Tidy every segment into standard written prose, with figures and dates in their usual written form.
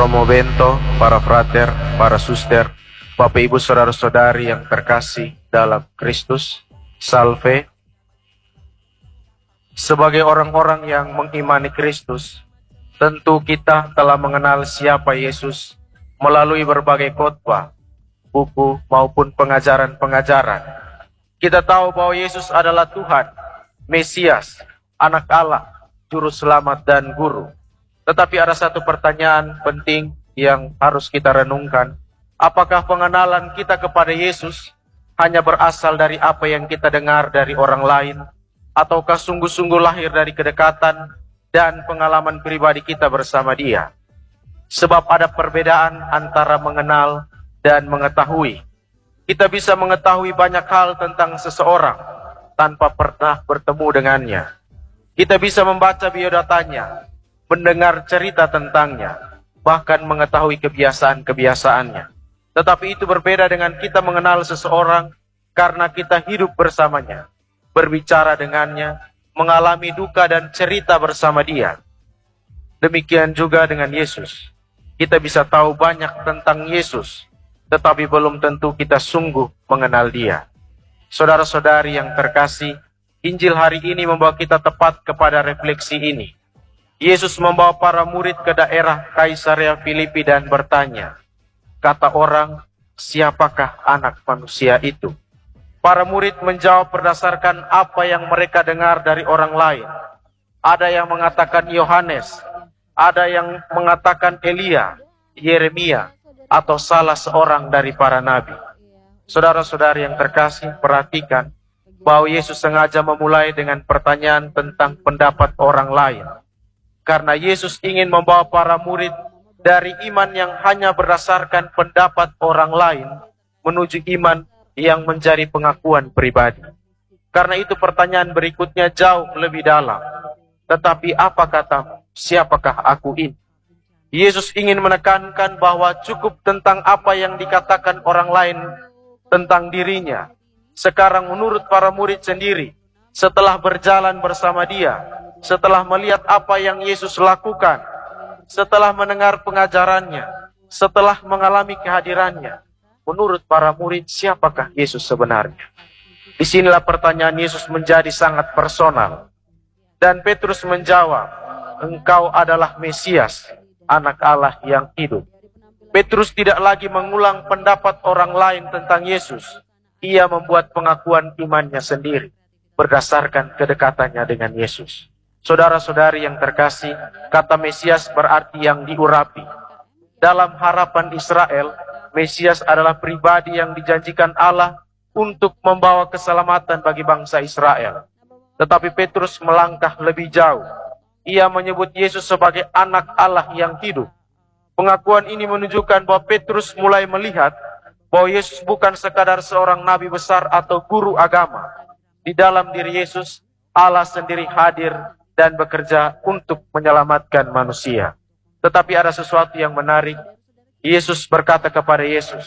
Promovento, para frater, para suster, Bapak Ibu Saudara-saudari yang terkasih dalam Kristus, salve. Sebagai orang-orang yang mengimani Kristus, tentu kita telah mengenal siapa Yesus melalui berbagai khotbah, buku maupun pengajaran-pengajaran. Kita tahu bahwa Yesus adalah Tuhan, Mesias, Anak Allah, Juru Selamat dan Guru. Tetapi ada satu pertanyaan penting yang harus kita renungkan. Apakah pengenalan kita kepada Yesus hanya berasal dari apa yang kita dengar dari orang lain, ataukah sungguh-sungguh lahir dari kedekatan dan pengalaman pribadi kita bersama Dia? Sebab ada perbedaan antara mengenal dan mengetahui. Kita bisa mengetahui banyak hal tentang seseorang tanpa pernah bertemu dengannya. Kita bisa membaca biodatanya, mendengar cerita tentangnya, bahkan mengetahui kebiasaan-kebiasaannya. Tetapi itu berbeda dengan kita mengenal seseorang karena kita hidup bersamanya, berbicara dengannya, mengalami duka dan cerita bersama dia. Demikian juga dengan Yesus. Kita bisa tahu banyak tentang Yesus, tetapi belum tentu kita sungguh mengenal Dia. Saudara-saudari yang terkasih, Injil hari ini membawa kita tepat kepada refleksi ini. Yesus membawa para murid ke daerah Kaisarea Filipi dan bertanya, kata orang, siapakah anak manusia itu? Para murid menjawab berdasarkan apa yang mereka dengar dari orang lain. Ada yang mengatakan Yohanes, ada yang mengatakan Elia, Yeremia, atau salah seorang dari para nabi. Saudara-saudari yang terkasih, perhatikan bahwa Yesus sengaja memulai dengan pertanyaan tentang pendapat orang lain. Karena Yesus ingin membawa para murid dari iman yang hanya berdasarkan pendapat orang lain menuju iman yang menjadi pengakuan pribadi. Karena itu pertanyaan berikutnya jauh lebih dalam. Tetapi apa katamu? Siapakah aku ini? Yesus ingin menekankan bahwa cukup tentang apa yang dikatakan orang lain tentang dirinya. Sekarang menurut para murid sendiri, setelah berjalan bersama Dia, setelah melihat apa yang Yesus lakukan, setelah mendengar pengajarannya, setelah mengalami kehadirannya, menurut para murid siapakah Yesus sebenarnya? Disinilah pertanyaan Yesus menjadi sangat personal. Dan Petrus menjawab, engkau adalah Mesias, Anak Allah yang hidup. Petrus tidak lagi mengulang pendapat orang lain tentang Yesus. Ia membuat pengakuan imannya sendiri berdasarkan kedekatannya dengan Yesus. Saudara-saudari yang terkasih, kata Mesias berarti yang diurapi. Dalam harapan Israel, Mesias adalah pribadi yang dijanjikan Allah untuk membawa keselamatan bagi bangsa Israel. Tetapi Petrus melangkah lebih jauh. Ia menyebut Yesus sebagai anak Allah yang hidup. Pengakuan ini menunjukkan bahwa Petrus mulai melihat bahwa Yesus bukan sekadar seorang nabi besar atau guru agama. Di dalam diri Yesus, Allah sendiri hadir dan bekerja untuk menyelamatkan manusia. Tetapi ada sesuatu yang menarik. Yesus berkata kepada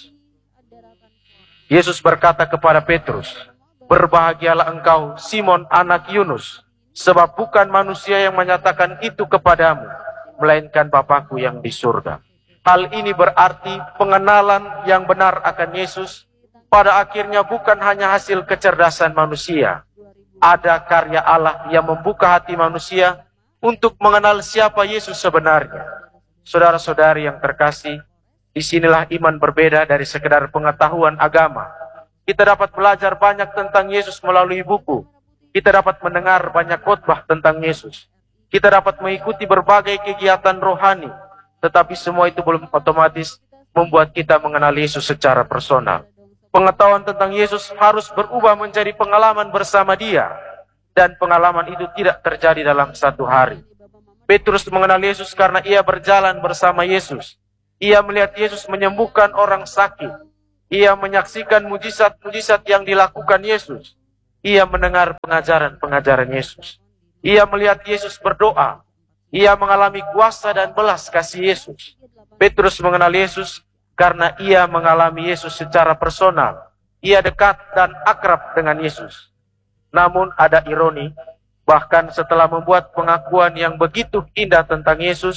Petrus, berbahagialah engkau Simon anak Yunus, sebab bukan manusia yang menyatakan itu kepadamu, melainkan Bapakku yang di surga. Hal ini berarti pengenalan yang benar akan Yesus pada akhirnya bukan hanya hasil kecerdasan manusia. Ada karya Allah yang membuka hati manusia untuk mengenal siapa Yesus sebenarnya. Saudara-saudari yang terkasih, disinilah iman berbeda dari sekedar pengetahuan agama. Kita dapat belajar banyak tentang Yesus melalui buku. Kita dapat mendengar banyak khotbah tentang Yesus. Kita dapat mengikuti berbagai kegiatan rohani. Tetapi semua itu belum otomatis membuat kita mengenal Yesus secara personal. Pengetahuan tentang Yesus harus berubah menjadi pengalaman bersama Dia. Dan pengalaman itu tidak terjadi dalam satu hari. Petrus mengenal Yesus karena ia berjalan bersama Yesus. Ia melihat Yesus menyembuhkan orang sakit. Ia menyaksikan mujizat-mujizat yang dilakukan Yesus. Ia mendengar pengajaran-pengajaran Yesus. Ia melihat Yesus berdoa. Ia mengalami kuasa dan belas kasih Yesus. Petrus mengenal Yesus karena ia mengalami Yesus secara personal. Ia dekat dan akrab dengan Yesus. Namun ada ironi, bahkan setelah membuat pengakuan yang begitu indah tentang Yesus,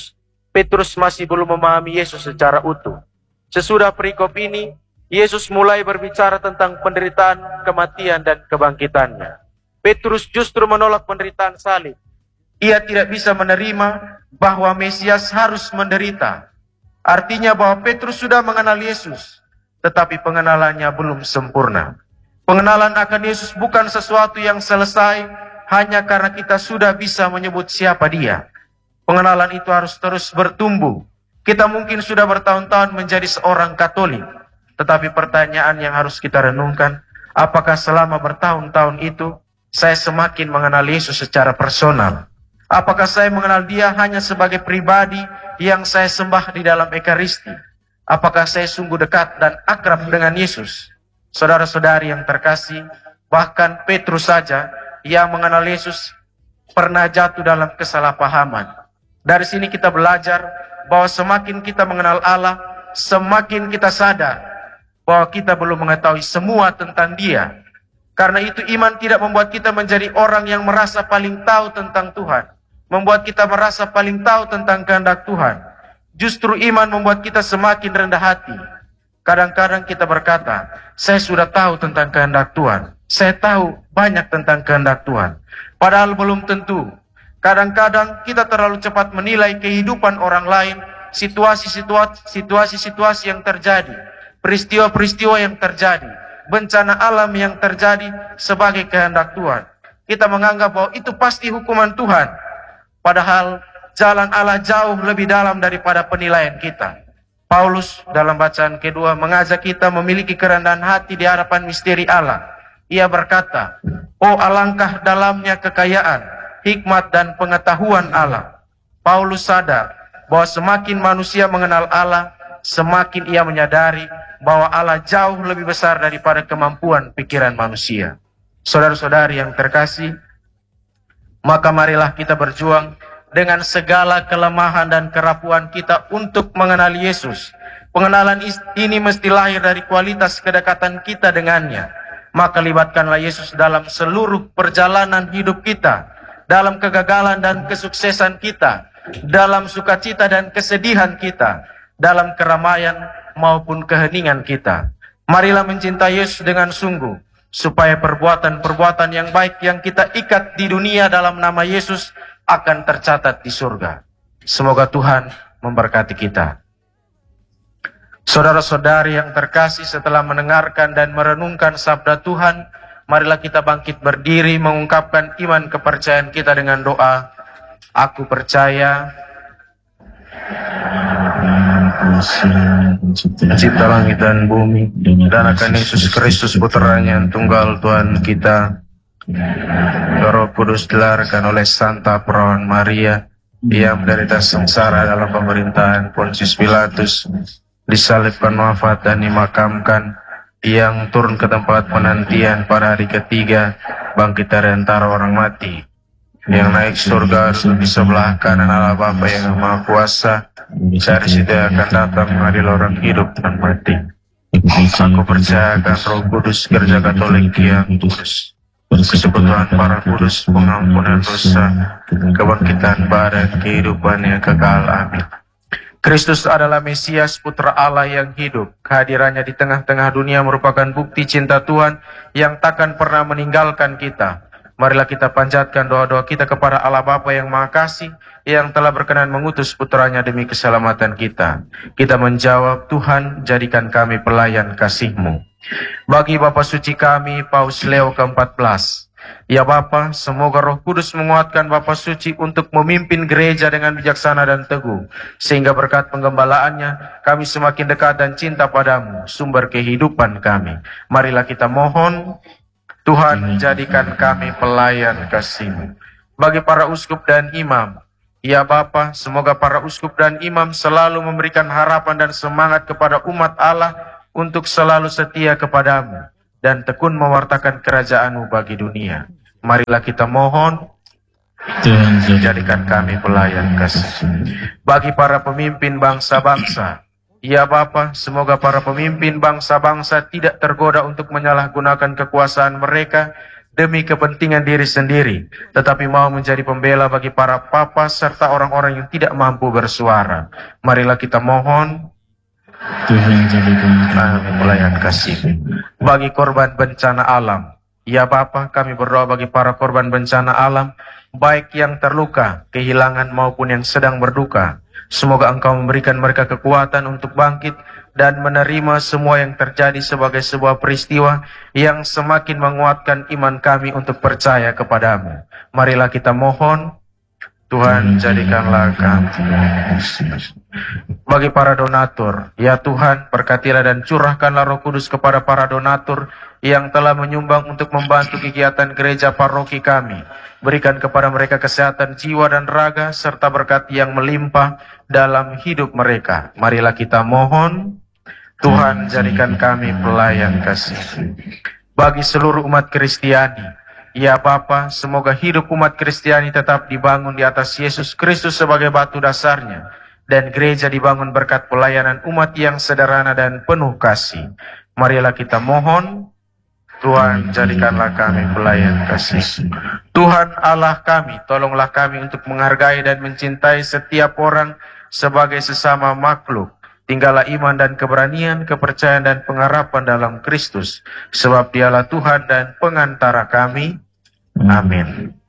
Petrus masih belum memahami Yesus secara utuh. Sesudah perikop ini, Yesus mulai berbicara tentang penderitaan, kematian, dan kebangkitannya. Petrus justru menolak penderitaan salib. Ia tidak bisa menerima bahwa Mesias harus menderita. Artinya bahwa Petrus sudah mengenal Yesus, tetapi pengenalannya belum sempurna. Pengenalan akan Yesus bukan sesuatu yang selesai hanya karena kita sudah bisa menyebut siapa Dia. Pengenalan itu harus terus bertumbuh. Kita mungkin sudah bertahun-tahun menjadi seorang Katolik, tetapi pertanyaan yang harus kita renungkan, apakah selama bertahun-tahun itu saya semakin mengenal Yesus secara personal? Apakah saya mengenal Dia hanya sebagai pribadi yang saya sembah di dalam Ekaristi? Apakah saya sungguh dekat dan akrab dengan Yesus? Saudara-saudari yang terkasih, bahkan Petrus saja yang mengenal Yesus pernah jatuh dalam kesalahpahaman. Dari sini kita belajar bahwa semakin kita mengenal Allah, semakin kita sadar bahwa kita belum mengetahui semua tentang Dia. Karena itu iman tidak membuat kita menjadi orang yang merasa paling tahu tentang Tuhan, membuat kita merasa paling tahu tentang kehendak Tuhan. Justru iman membuat kita semakin rendah hati. Kadang-kadang kita berkata, saya sudah tahu tentang kehendak Tuhan, saya tahu banyak tentang kehendak Tuhan. Padahal belum tentu. Kadang-kadang kita terlalu cepat menilai kehidupan orang lain, situasi-situasi yang terjadi, peristiwa-peristiwa yang terjadi, bencana alam yang terjadi sebagai kehendak Tuhan. Kita menganggap bahwa itu pasti hukuman Tuhan. Padahal jalan Allah jauh lebih dalam daripada penilaian kita. Paulus dalam bacaan kedua mengajak kita memiliki kerendahan hati di hadapan misteri Allah. Ia berkata, oh alangkah dalamnya kekayaan, hikmat dan pengetahuan Allah. Paulus sadar bahwa semakin manusia mengenal Allah, semakin ia menyadari bahwa Allah jauh lebih besar daripada kemampuan pikiran manusia. Saudara-saudari yang terkasih, maka marilah kita berjuang dengan segala kelemahan dan kerapuan kita untuk mengenali Yesus. Pengenalan ini mesti lahir dari kualitas kedekatan kita dengannya. Maka libatkanlah Yesus dalam seluruh perjalanan hidup kita, dalam kegagalan dan kesuksesan kita, dalam sukacita dan kesedihan kita, dalam keramaian maupun keheningan kita. Marilah mencintai Yesus dengan sungguh, supaya perbuatan-perbuatan yang baik yang kita ikat di dunia dalam nama Yesus akan tercatat di surga. Semoga Tuhan memberkati kita. Saudara-saudari yang terkasih, setelah mendengarkan dan merenungkan sabda Tuhan, marilah kita bangkit berdiri mengungkapkan iman kepercayaan kita dengan doa. Aku percaya Pencipta langit dan bumi, dan akan Yesus Kristus putranya yang tunggal Tuhan kita, Roh Kudus dilahirkan oleh Santa Perawan Maria. Ia menderita sengsara dalam pemerintahan Pontius Pilatus, disalibkan, wafat dan dimakamkan. Yang turun ke tempat penantian pada hari ketiga, bangkit dari antara orang mati. Yang naik surga di sebelah kanan Allah Bapa yang Maha Kuasa. Dari situ akan datang mengadil orang hidup dan mati. Aku percaya akan Roh Kudus, Gereja Katolik yang kudus, persekutuan para kudus, pengampunan dosa, kebangkitan badan, kehidupan yang kekal. Amin. Kristus adalah Mesias, Putra Allah yang hidup. Kehadirannya di tengah-tengah dunia merupakan bukti cinta Tuhan yang takkan pernah meninggalkan kita. Marilah kita panjatkan doa-doa kita kepada Allah Bapa yang Maha Kasih, yang telah berkenan mengutus putranya demi keselamatan kita. Kita menjawab, Tuhan, jadikan kami pelayan kasih-Mu. Bagi Bapa Suci kami, Paus Leo ke-14, ya Bapa, semoga Roh Kudus menguatkan Bapa Suci untuk memimpin gereja dengan bijaksana dan teguh, sehingga berkat penggembalaannya kami semakin dekat dan cinta padamu, sumber kehidupan kami. Marilah kita mohon, Tuhan, jadikan kami pelayan kasih-Mu. Bagi para uskup dan imam, ya Bapa, semoga para uskup dan imam selalu memberikan harapan dan semangat kepada umat Allah untuk selalu setia kepadamu dan tekun mewartakan kerajaan-Mu bagi dunia. Marilah kita mohon, Tuhan, jadikan kami pelayan kasih. Bagi para pemimpin bangsa-bangsa, ya Bapa, semoga para pemimpin bangsa-bangsa tidak tergoda untuk menyalahgunakan kekuasaan mereka demi kepentingan diri sendiri, tetapi mau menjadi pembela bagi para papa serta orang-orang yang tidak mampu bersuara. Marilah kita mohon. Tuhan jadikan Amin. Pelayan kasih. Bagi korban bencana alam, ya Bapa, kami berdoa bagi para korban bencana alam, baik yang terluka, kehilangan maupun yang sedang berduka. Semoga Engkau memberikan mereka kekuatan untuk bangkit dan menerima semua yang terjadi sebagai sebuah peristiwa yang semakin menguatkan iman kami untuk percaya kepadamu. Marilah kita mohon. Tuhan, jadikanlah kami. Bagi para donatur, ya Tuhan, berkatilah dan curahkanlah Roh Kudus kepada para donatur yang telah menyumbang untuk membantu kegiatan gereja paroki kami. Berikan kepada mereka kesehatan jiwa dan raga, serta berkat yang melimpah dalam hidup mereka. Marilah kita mohon. Tuhan, jadikan kami pelayan kasih. Bagi seluruh umat Kristiani, ya Bapa, semoga hidup umat Kristiani tetap dibangun di atas Yesus Kristus sebagai batu dasarnya, dan gereja dibangun berkat pelayanan umat yang sederhana dan penuh kasih. Marilah kita mohon. Tuhan, jadikanlah kami pelayan kasih. Tuhan Allah kami, tolonglah kami untuk menghargai dan mencintai setiap orang sebagai sesama makhluk. Tinggallah iman dan keberanian, kepercayaan dan pengharapan dalam Kristus, sebab Dialah Tuhan dan pengantara kami. Amin.